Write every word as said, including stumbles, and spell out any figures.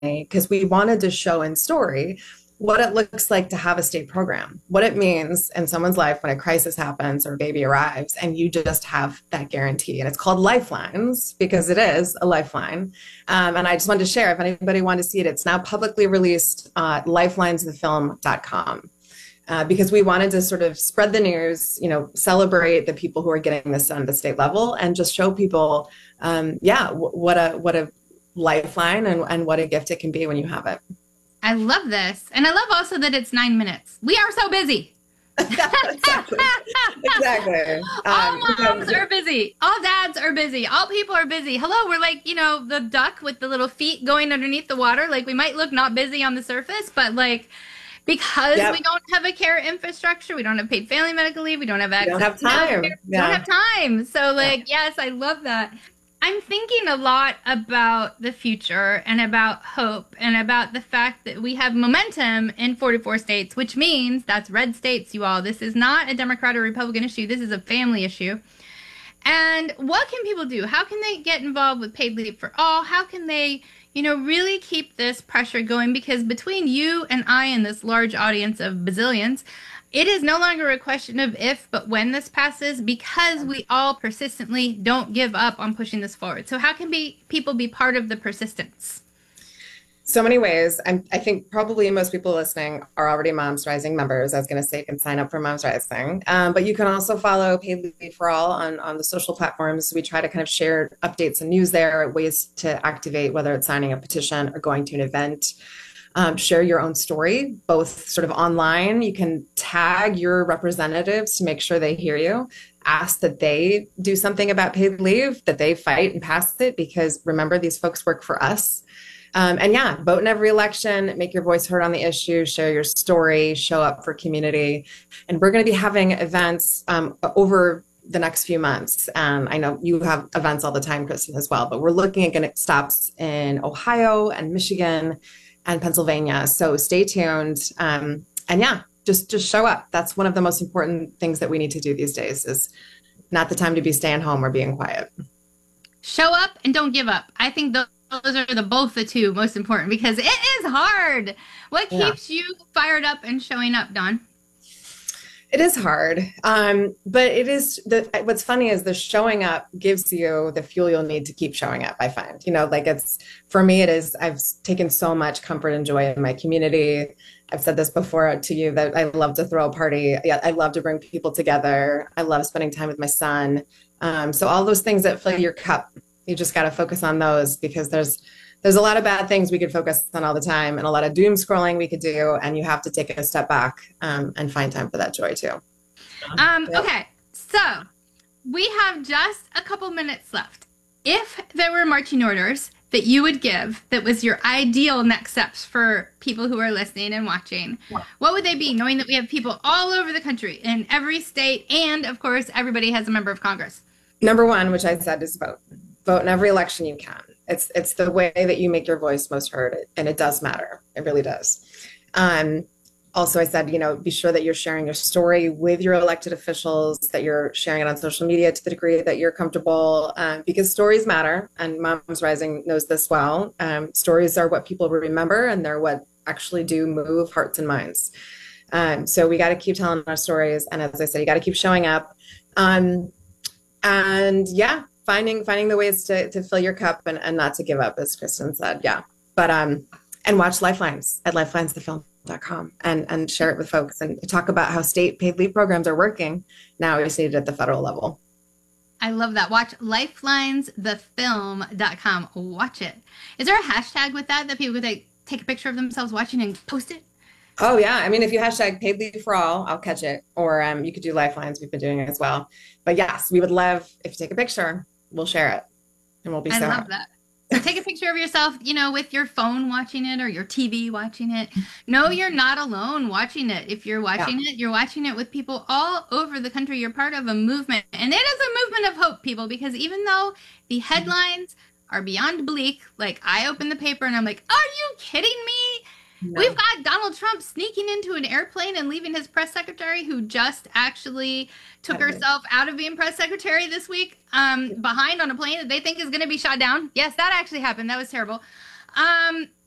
because we wanted to show in story what it looks like to have a state program, what it means in someone's life when a crisis happens or a baby arrives, and you just have that guarantee. And it's called Lifelines because it is a lifeline. Um, and I just wanted to share, if anybody wanted to see it, it's now publicly released at lifelines the film dot com. Uh, because we wanted to sort of spread the news, you know, celebrate the people who are getting this done at the state level, and just show people, um, yeah, w- what a what a lifeline and, and what a gift it can be when you have it. I love this. And I love also that it's nine minutes. We are so busy. exactly. exactly. All Um, moms are busy. All dads are busy. All people are busy. Hello, we're like, you know, the duck with the little feet going underneath the water. Like, we might look not busy on the surface, but like, because yep. we don't have a care infrastructure, we don't have paid family medical leave, we don't have access. We don't have time. We yeah. don't have time. So like, yeah. yes, I love that. I'm thinking a lot about the future and about hope and about the fact that we have momentum in forty-four states, which means that's red states, you all. This is not a Democrat or Republican issue. This is a family issue. And what can people do? How can they get involved with paid leave for all? How can they, you know, really keep this pressure going? Because between you and I and this large audience of bazillions, it is no longer a question of if, but when this passes, because we all persistently don't give up on pushing this forward. So how can be people be part of the persistence? So many ways. I'm, I think probably most people listening are already Moms Rising members. I was going to say you can sign up for Moms Rising, um, but you can also follow Paid Leave for All on, on the social platforms. We try to kind of share updates and news there, ways to activate, whether it's signing a petition or going to an event. Um, share your own story, both sort of online. You can tag your representatives to make sure they hear you. Ask that they do something about paid leave, that they fight and pass it, because remember, these folks work for us. Um, and yeah, vote in every election, make your voice heard on the issue, share your story, show up for community. And we're going to be having events um, over the next few months. Um, I know you have events all the time, Kristen, as well, but we're looking at getting stops in Ohio and Michigan and Pennsylvania. So stay tuned. Um, and yeah, just, just show up. That's one of the most important things that we need to do these days, is not the time to be staying home or being quiet. Show up and don't give up. I think those are the both the two most important, because it is hard. What keeps yeah. you fired up and showing up, Dawn? It is hard. Um, but it is the, what's funny is the showing up gives you the fuel you'll need to keep showing up. I find, you know, like it's, for me, it is, I've taken so much comfort and joy in my community. I've said this before to you that I love to throw a party. Yeah, I love to bring people together. I love spending time with my son. Um, so all those things that fill your cup, you just got to focus on those, because there's, There's a lot of bad things we could focus on all the time, and a lot of doom scrolling we could do. And you have to take a step back um, and find time for that joy too. Um, yep. Okay. So we have just a couple minutes left. If there were marching orders that you would give that was your ideal next steps for people who are listening and watching, yeah. what would they be, knowing that we have people all over the country in every state, and of course, everybody has a member of Congress? Number one, which I said, is vote. Vote in every election you can. It's it's the way that you make your voice most heard, and it does matter. It really does. Um, also, I said, you know, be sure that you're sharing your story with your elected officials, that you're sharing it on social media to the degree that you're comfortable, um, because stories matter, and Moms Rising knows this well. Um, stories are what people remember, and they're what actually do move hearts and minds. Um, so we got to keep telling our stories, and as I said, you got to keep showing up. Um, and yeah. Finding finding the ways to, to fill your cup and, and not to give up, as Kristen said. Yeah. But um and watch Lifelines at lifelines the film dot com and, and share it with folks, and talk about how state paid leave programs are working. Now we just need it at the federal level. I love that. Watch lifelines the film dot com. Watch it. Is there a hashtag with that that people could like, take a picture of themselves watching and post it? Oh, yeah. I mean, if you hashtag paid leave for all, I'll catch it. Or um, you could do Lifelines. We've been doing it as well. But yes, we would love if you take a picture, we'll share it. And we'll be I so love happy. that. So take a picture of yourself, you know, with your phone watching it or your T V watching it. No, you're not alone watching it. If you're watching yeah. it, you're watching it with people all over the country. You're part of a movement. And it is a movement of hope, people, because even though the headlines are beyond bleak, like I open the paper and I'm like, are you kidding me? No. We've got Donald Trump sneaking into an airplane and leaving his press secretary, who just actually took okay. herself out of being press secretary this week, um, behind on a plane that they think is going to be shot down. Yes, that actually happened. That was terrible. Um,